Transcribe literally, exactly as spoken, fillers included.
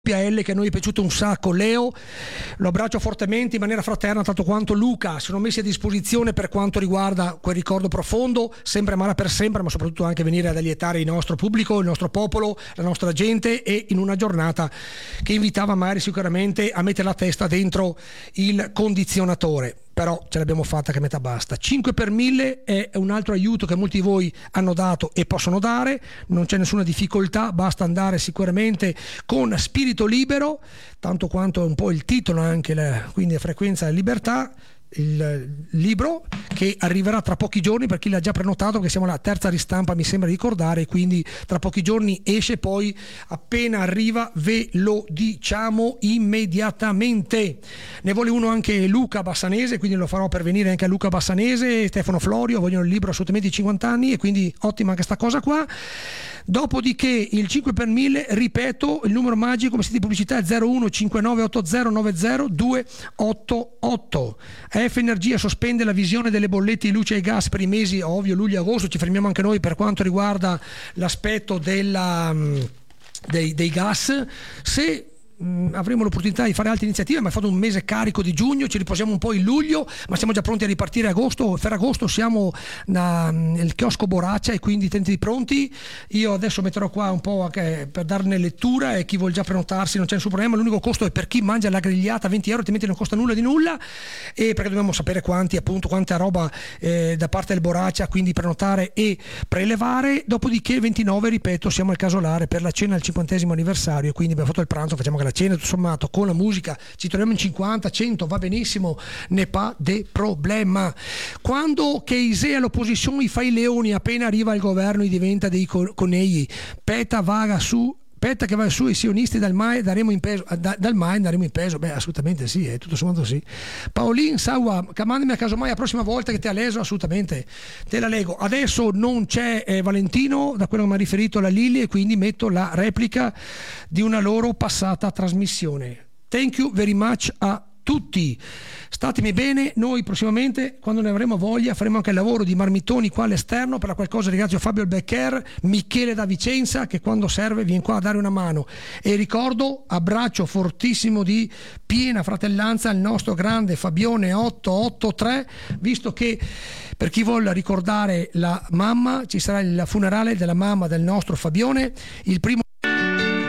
L che a noi è piaciuto un sacco. Leo lo abbraccio fortemente in maniera fraterna, tanto quanto Luca. Sono messi a disposizione per quanto riguarda quel ricordo profondo, sempre amare per sempre, ma soprattutto anche venire ad allietare il nostro pubblico, il nostro popolo, la nostra gente, e in una giornata che invitava magari sicuramente a mettere la testa dentro il condizionatore. Però ce l'abbiamo fatta, che metà basta. cinque per mille è un altro aiuto che molti di voi hanno dato e possono dare, non c'è nessuna difficoltà, basta andare sicuramente con spirito libero, tanto quanto è un po' il titolo anche, la, quindi la frequenza della libertà, il libro che arriverà tra pochi giorni per chi l'ha già prenotato, perché siamo alla terza ristampa, mi sembra ricordare, quindi tra pochi giorni esce, poi appena arriva ve lo diciamo immediatamente. Ne vuole uno anche Luca Bassanese, quindi lo farò per venire anche a Luca Bassanese, Stefano Florio vogliono il libro assolutamente di cinquanta anni, e quindi ottima anche sta cosa qua. Dopodiché il cinque per mille, ripeto, il numero magico come sito di pubblicità è zero uno cinque nove otto zero nove zero due otto otto. A F Energia sospende la visione delle bollette di luce e gas per i mesi ovvio luglio e agosto. Ci fermiamo anche noi per quanto riguarda l'aspetto della, dei, dei gas. Se avremo l'opportunità di fare altre iniziative, ma è fatto un mese carico di giugno, ci riposiamo un po' in luglio, ma siamo già pronti a ripartire agosto. Ferragosto siamo na, nel chiosco Boraccia, e quindi tenete pronti. Io adesso metterò qua un po' anche per darne lettura, e chi vuol già prenotarsi non c'è nessun problema. L'unico costo è per chi mangia la grigliata, venti euro, altrimenti non costa nulla di nulla, e perché dobbiamo sapere quanti, appunto, quanta roba eh, da parte del Boraccia, quindi prenotare e prelevare. Dopodiché ventinove, ripeto, siamo al casolare per la cena al cinquantesimo anniversario, quindi abbiamo fatto il pranzo, facciamo che la cena, tutto sommato con la musica ci troviamo in cinquanta cento, va benissimo, ne pas de problema. Quando Keisè all'opposizione fa i leoni, appena arriva al governo diventa dei conigli. Peta vaga su Aspetta che va su i sionisti dal mai daremo in peso, da, dal mai daremo in peso. Beh, assolutamente sì, è tutto sommato sì. Paolin Sawa, mandami a caso mai la prossima volta che ti ha leso, assolutamente te la leggo. Adesso non c'è eh, Valentino, da quello che mi ha riferito la Lili, e quindi metto la replica di una loro passata trasmissione. Thank you very much a tutti, statemi bene. Noi prossimamente, quando ne avremo voglia, faremo anche il lavoro di marmitoni qua all'esterno. Per la qualcosa ringrazio Fabio Beccher, Michele da Vicenza, che quando serve viene qua a dare una mano, e ricordo, abbraccio fortissimo di piena fratellanza al nostro grande Fabione otto otto tre, visto che per chi vuole ricordare la mamma ci sarà il funerale della mamma del nostro Fabione il primo